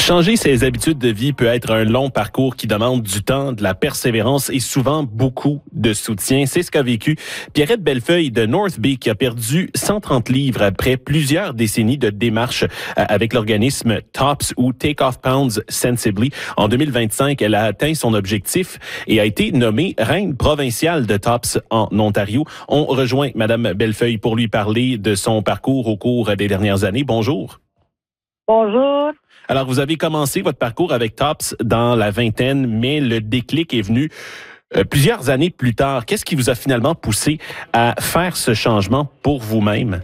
Changer ses habitudes de vie peut être un long parcours qui demande du temps, de la persévérance et souvent beaucoup de soutien. C'est ce qu'a vécu Pierrette Bellefeuille de North Bay qui a perdu 130 livres après plusieurs décennies de démarches avec l'organisme TOPS ou Take Off Pounds Sensibly. En 2025, elle a atteint son objectif et a été nommée reine provinciale de TOPS en Ontario. On rejoint Madame Bellefeuille pour lui parler de son parcours au cours des dernières années. Bonjour. Bonjour. Alors, vous avez commencé votre parcours avec TOPS dans la vingtaine, mais le déclic est venu plusieurs années plus tard. Qu'est-ce qui vous a finalement poussé à faire ce changement pour vous-même?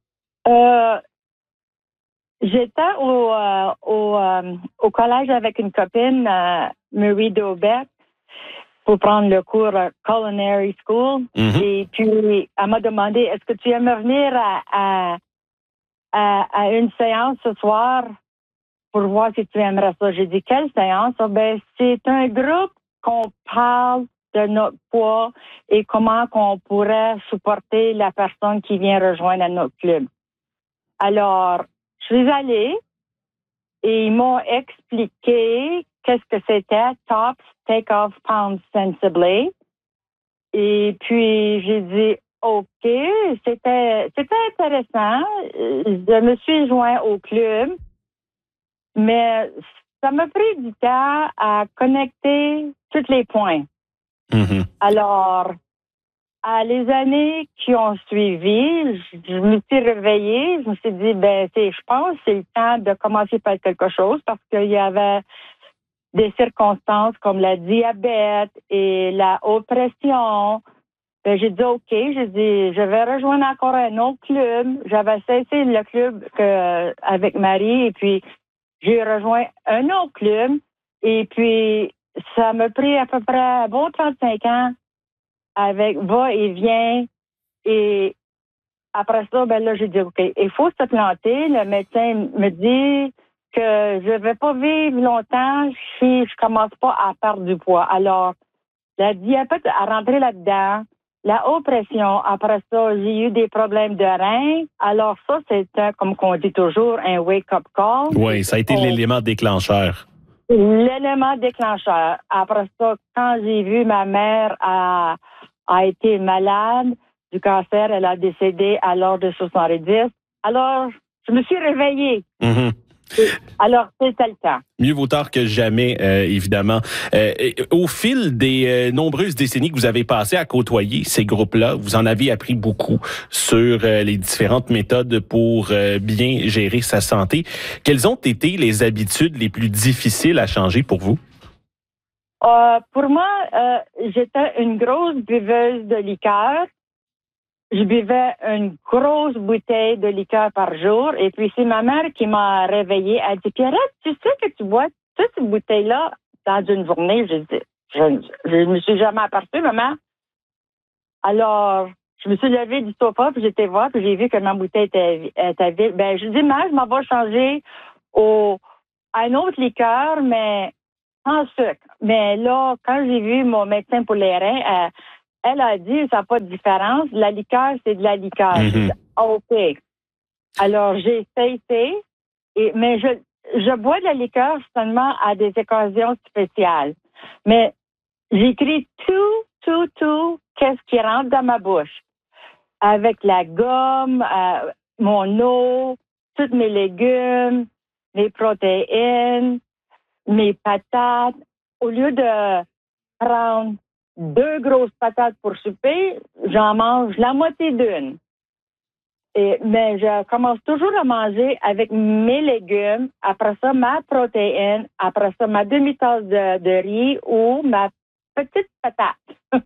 J'étais au collège avec une copine, Marie Daubert, pour prendre le cours Culinary School. Mm-hmm. Et puis, elle m'a demandé, est-ce que tu aimerais venir à une séance ce soir pour voir si tu aimerais ça? J'ai dit, quelle séance? C'est un groupe qu'on parle de notre poids et comment qu'on pourrait supporter la personne qui vient rejoindre à notre club. Alors, je suis allée et ils m'ont expliqué qu'est-ce que c'était TOPS, Take Off Pounds Sensibly. Et puis, j'ai dit, OK, c'était intéressant. Je me suis joint au club, mais ça m'a pris du temps à connecter tous les points. Mm-hmm. Alors, à les années qui ont suivi, je me suis réveillée, je me suis dit, je pense que c'est le temps de commencer par quelque chose parce qu'il y avait des circonstances comme le diabète et la haute pression. J'ai dit, OK, je vais rejoindre encore un autre club. J'avais cessé le club avec Marie et puis j'ai rejoint un autre club. Et puis, ça m'a pris à peu près un bon 35 ans avec va et vient. Et après ça, j'ai dit, OK, il faut se planter. Le médecin me dit que je ne vais pas vivre longtemps si je commence pas à perdre du poids. Alors, la diabète a rentré là-dedans. La haute pression, après ça, j'ai eu des problèmes de reins. Alors ça, c'était, comme on dit toujours, un wake-up call. Oui, ça a été l'élément déclencheur. L'élément déclencheur. Après ça, quand j'ai vu ma mère a été malade du cancer, elle a décédé à l'âge de 70. Alors, je me suis réveillée. Mm-hmm. Alors, c'était le temps. Mieux vaut tard que jamais, évidemment. Au fil des nombreuses décennies que vous avez passées à côtoyer ces groupes-là, vous en avez appris beaucoup sur les différentes méthodes pour bien gérer sa santé. Quelles ont été les habitudes les plus difficiles à changer pour vous? Pour moi, j'étais une grosse buveuse de liqueur. Je buvais une grosse bouteille de liqueur par jour. Et puis, c'est ma mère qui m'a réveillée. Elle dit, Pierrette, tu sais que tu bois toute cette bouteille-là dans une journée? J'ai dit, je me suis jamais aperçue, maman. Alors, je me suis levée du sofa, puis j'étais voir, puis j'ai vu que ma bouteille était vide. Je dis, maman, je m'en vais changer à une autre liqueur, mais sans sucre. Mais là, quand j'ai vu mon médecin pour les reins, elle a dit, ça n'a pas de différence. La liqueur, c'est de la liqueur. Mm-hmm. OK. Alors, j'ai cessé. Mais je bois de la liqueur seulement à des occasions spéciales. Mais j'écris tout, qu'est-ce qui rentre dans ma bouche. Avec la gomme, mon eau, tous mes légumes, mes protéines, mes patates. Au lieu de prendre 2 grosses patates pour souper, j'en mange la moitié d'une. Mais je commence toujours à manger avec mes légumes, après ça, ma protéine, après ça, ma demi-tasse de riz ou ma petite patate.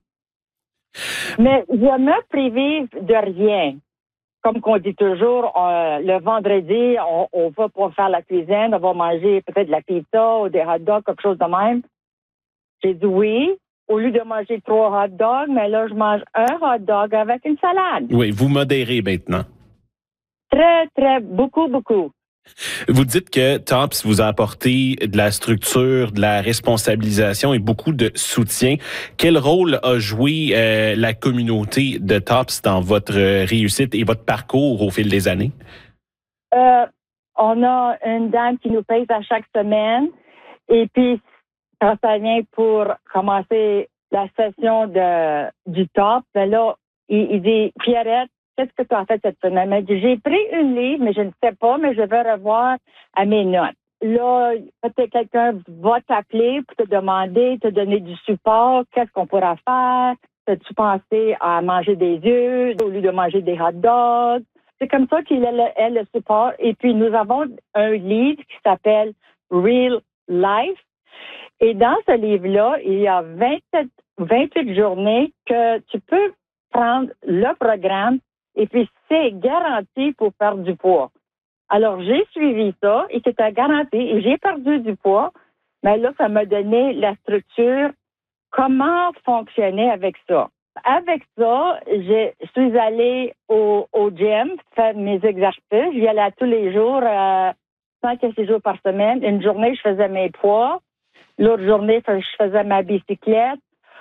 Mais je me prive de rien. Comme qu'on dit toujours, le vendredi, on va pour faire la cuisine, on va manger peut-être de la pizza ou des hot dogs, quelque chose de même. J'ai dit oui. Au lieu de manger 3 hot dogs, mais là, je mange un hot dog avec une salade. Oui, vous modérez maintenant. Très, beaucoup. Vous dites que TOPS vous a apporté de la structure, de la responsabilisation et beaucoup de soutien. Quel rôle a joué la communauté de TOPS dans votre réussite et votre parcours au fil des années? On a une dame qui nous paye à chaque semaine. Et puis, quand ça vient pour commencer la session du top, ben là, il dit, Pierrette, qu'est-ce que tu as fait cette semaine? Elle dit, j'ai pris une livre, mais je ne sais pas, mais je vais revoir à mes notes. Là, peut-être quelqu'un va t'appeler pour te demander, te donner du support. Qu'est-ce qu'on pourra faire? As-tu pensé à manger des œufs au lieu de manger des hot dogs? C'est comme ça qu'il est le support. Et puis, nous avons un livre qui s'appelle Real Life. Et dans ce livre-là, il y a 28 journées que tu peux prendre le programme et puis c'est garanti pour perdre du poids. Alors, j'ai suivi ça et c'était garanti et j'ai perdu du poids. Mais là, ça m'a donné la structure, comment fonctionner avec ça. Avec ça, je suis allée au gym faire mes exercices. J'y allais tous les jours, 5 à 6 jours par semaine. Une journée, je faisais mes poids. L'autre journée, je faisais ma bicyclette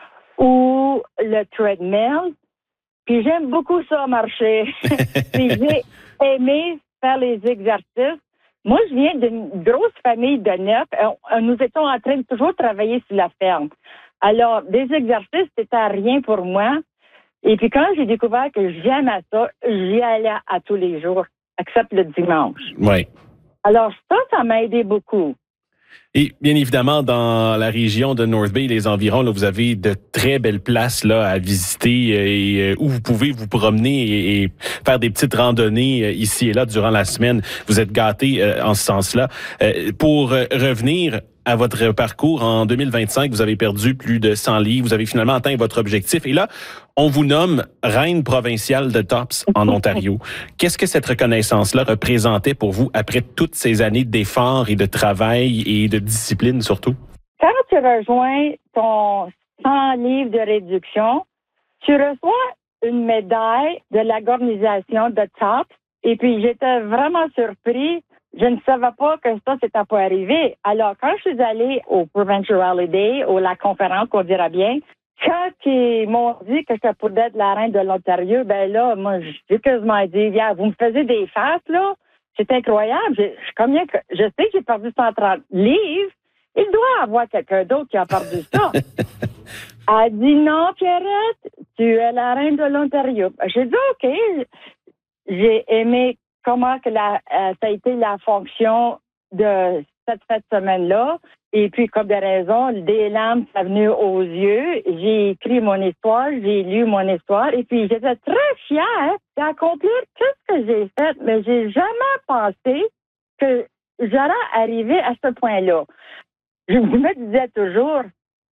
ou le treadmill. Puis j'aime beaucoup ça, marcher. Puis j'ai aimé faire les exercices. Moi, je viens d'une grosse famille de 9. Nous étions en train de toujours travailler sur la ferme. Alors, des exercices, c'était rien pour moi. Et puis quand j'ai découvert que j'aimais ça, j'y allais à tous les jours, except le dimanche. Oui. Alors ça m'a aidé beaucoup. Et bien évidemment, dans la région de North Bay et les environs, là, vous avez de très belles places là à visiter et où vous pouvez vous promener et faire des petites randonnées ici et là durant la semaine. Vous êtes gâtés en ce sens-là. Pour revenir à votre parcours, en 2025, vous avez perdu plus de 100 livres. Vous avez finalement atteint votre objectif. Et là, on vous nomme reine provinciale de TOPS en Ontario. Qu'est-ce que cette reconnaissance-là représentait pour vous après toutes ces années d'efforts et de travail et de discipline surtout? Quand tu rejoins ton 100 livres de réduction, tu reçois une médaille de l'organisation de TOPS. Et puis, j'étais vraiment surpris. Je ne savais pas que ça, c'était pas arrivé. Alors, quand je suis allée au Provincial Holiday, ou la conférence, on dira bien, quand ils m'ont dit que j'étais pour être la reine de l'Ontario, ben là, moi, j'ai quasiment dit, yeah, vous me faisiez des faces, là. C'est incroyable. Je sais que j'ai perdu 130 livres. Il doit y avoir quelqu'un d'autre qui a perdu ça. Elle dit, non, Pierrette, tu es la reine de l'Ontario. J'ai dit, OK. J'ai aimé comment que ça a été la fonction de cette semaine-là. Et puis, comme des raisons, des larmes sont venues aux yeux. J'ai écrit mon histoire, j'ai lu mon histoire. Et puis, j'étais très fière d'accomplir tout ce que j'ai fait. Mais j'ai jamais pensé que j'allais arriver à ce point-là. Je me disais toujours,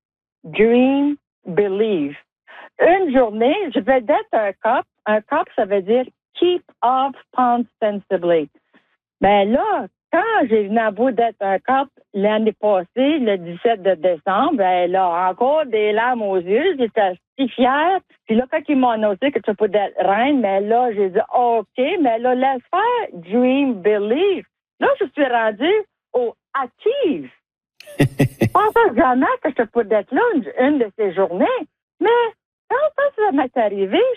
dream, believe. Une journée, je vais être un cop. Un cop, ça veut dire keep off ostensibly. Ben là, quand j'ai venu à bout d'être un cop l'année passée, le 17 de décembre, ben là, encore des larmes aux yeux, j'étais si fière. Puis là, quand ils m'ont annoncé que tu peux être reine, mais là, j'ai dit, OK, mais là, laisse faire, dream, believe. Là, je suis rendue au active. Je pensais jamais que je peux être là une de ces journées. Mais quand ça m'est arrivé,